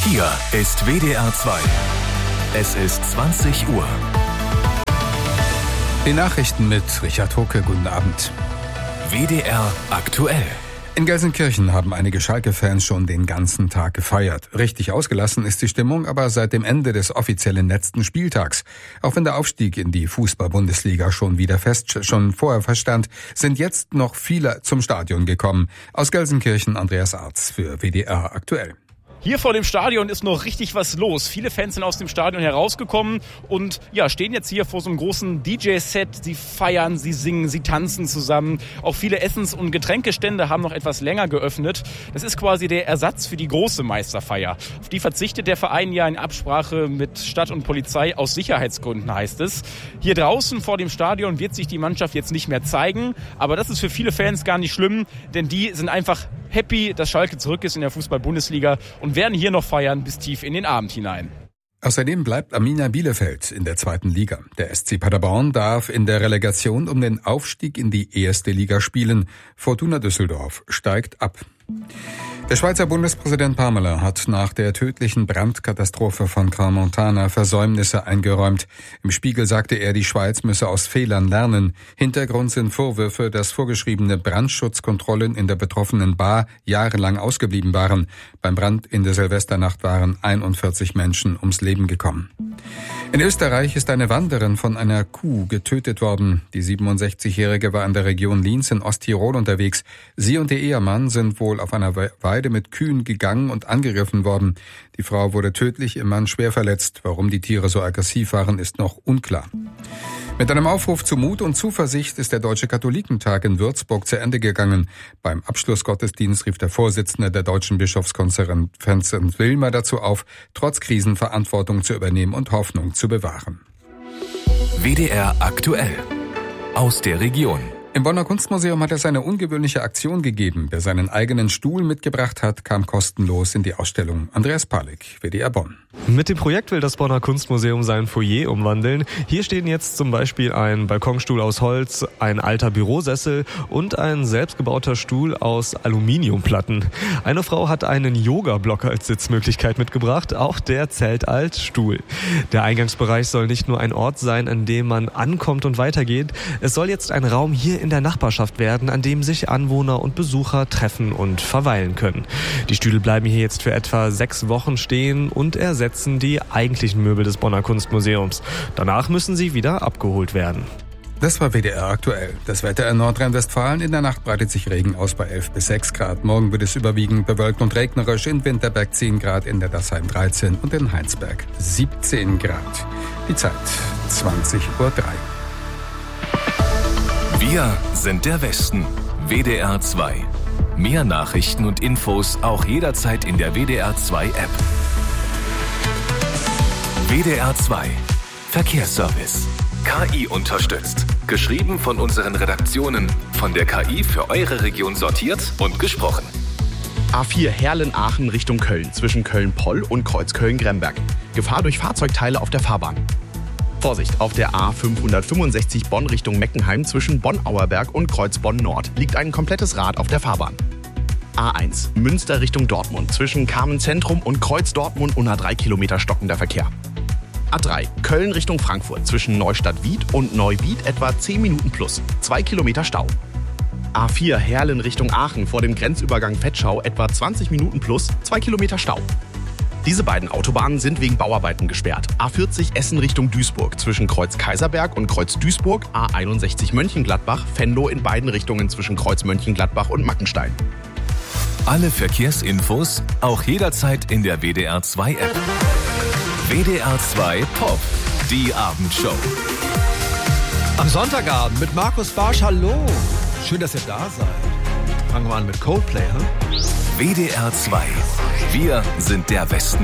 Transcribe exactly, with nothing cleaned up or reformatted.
Hier ist W D R zwei. Es ist zwanzig Uhr. Die Nachrichten mit Richard Hucke. Guten Abend. W D R aktuell. In Gelsenkirchen haben einige Schalke-Fans schon den ganzen Tag gefeiert. Richtig ausgelassen ist die Stimmung aber seit dem Ende des offiziellen letzten Spieltags. Auch wenn der Aufstieg in die Fußball-Bundesliga schon wieder fest, schon vorher feststand, sind jetzt noch viele zum Stadion gekommen. Aus Gelsenkirchen Andreas Arz für W D R aktuell. Hier vor dem Stadion ist noch richtig was los. Viele Fans sind aus dem Stadion herausgekommen und ja, stehen jetzt hier vor so einem großen D J-Set. Sie feiern, sie singen, sie tanzen zusammen. Auch viele Essens- und Getränkestände haben noch etwas länger geöffnet. Das ist quasi der Ersatz für die große Meisterfeier. Auf die verzichtet der Verein ja in Absprache mit Stadt und Polizei aus Sicherheitsgründen, heißt es. Hier draußen vor dem Stadion wird sich die Mannschaft jetzt nicht mehr zeigen. Aber das ist für viele Fans gar nicht schlimm, denn die sind einfach happy, dass Schalke zurück ist in der Fußball-Bundesliga und werden hier noch feiern bis tief in den Abend hinein. Außerdem bleibt Arminia Bielefeld in der zweiten Liga. Der S C Paderborn darf in der Relegation um den Aufstieg in die erste Liga spielen. Fortuna Düsseldorf steigt ab. Der Schweizer Bundespräsident Pamela hat nach der tödlichen Brandkatastrophe von Crans-Montana Versäumnisse eingeräumt. Im Spiegel sagte er, die Schweiz müsse aus Fehlern lernen. Hintergrund sind Vorwürfe, dass vorgeschriebene Brandschutzkontrollen in der betroffenen Bar jahrelang ausgeblieben waren. Beim Brand in der Silvesternacht waren einundvierzig Menschen ums Leben gekommen. In Österreich ist eine Wanderin von einer Kuh getötet worden. Die siebenundsechzigjährige war in der Region Linz in Osttirol unterwegs. Sie und ihr Ehemann sind wohl auf einer Weide mit Kühen gegangen und angegriffen worden. Die Frau wurde tödlich, ihr Mann schwer verletzt. Warum die Tiere so aggressiv waren, ist noch unklar. Mit einem Aufruf zu Mut und Zuversicht ist der Deutsche Katholikentag in Würzburg zu Ende gegangen. Beim Abschlussgottesdienst rief der Vorsitzende der Deutschen Bischofskonferenz Vincent Wilmer dazu auf, trotz Krisen Verantwortung zu übernehmen und Hoffnung zu bewahren. W D R aktuell. Aus der Region. Im Bonner Kunstmuseum hat es eine ungewöhnliche Aktion gegeben. Wer seinen eigenen Stuhl mitgebracht hat, kam kostenlos in die Ausstellung. Andreas Palik, W D R Bonn. Mit dem Projekt will das Bonner Kunstmuseum sein Foyer umwandeln. Hier stehen jetzt zum Beispiel ein Balkonstuhl aus Holz, ein alter Bürosessel und ein selbstgebauter Stuhl aus Aluminiumplatten. Eine Frau hat einen Yoga-Block als Sitzmöglichkeit mitgebracht. Auch der zählt als Stuhl. Der Eingangsbereich soll nicht nur ein Ort sein, an dem man ankommt und weitergeht. Es soll jetzt ein Raum hier in der Nachbarschaft werden, an dem sich Anwohner und Besucher treffen und verweilen können. Die Stühle bleiben hier jetzt für etwa sechs Wochen stehen und ersetzen die eigentlichen Möbel des Bonner Kunstmuseums. Danach müssen sie wieder abgeholt werden. Das war W D R aktuell. Das Wetter in Nordrhein-Westfalen. In der Nacht breitet sich Regen aus bei elf bis sechs Grad. Morgen wird es überwiegend bewölkt und regnerisch. In Winterberg zehn Grad, in der Dassheim dreizehn und in Heinsberg siebzehn Grad. Die Zeit zwanzig Uhr drei. Wir sind der Westen. W D R zwei. Mehr Nachrichten und Infos auch jederzeit in der W D R zwei App. W D R zwei. Verkehrsservice. K I unterstützt. Geschrieben von unseren Redaktionen. Von der K I für eure Region sortiert und gesprochen. A vier Herlen-Aachen Richtung Köln zwischen Köln-Poll und Kreuzköln-Gremberg. Gefahr durch Fahrzeugteile auf der Fahrbahn. Vorsicht, auf der A fünfhundertfünfundsechzig Bonn Richtung Meckenheim zwischen Bonn-Auerberg und Kreuzbonn-Nord liegt ein komplettes Rad auf der Fahrbahn. A eins Münster Richtung Dortmund zwischen Carmen-Zentrum und Kreuz-Dortmund unter drei Kilometer stockender Verkehr. A drei Köln Richtung Frankfurt zwischen Neustadt-Wied und Neuwied etwa zehn Minuten plus, zwei Kilometer Stau. A vier Herlen Richtung Aachen vor dem Grenzübergang Vetschau etwa zwanzig Minuten plus, zwei Kilometer Stau. Diese beiden Autobahnen sind wegen Bauarbeiten gesperrt. A vierzig Essen Richtung Duisburg zwischen Kreuz Kaiserberg und Kreuz Duisburg, A einundsechzig Mönchengladbach, Venlo in beiden Richtungen zwischen Kreuz Mönchengladbach und Mackenstein. Alle Verkehrsinfos auch jederzeit in der W D R zwei App. W D R zwei Pop, die Abendshow. Am Sonntagabend mit Markus Barsch, hallo. Schön, dass ihr da seid. Fangen wir an mit Coldplay, hm? W D R zwei. Wir sind der Westen.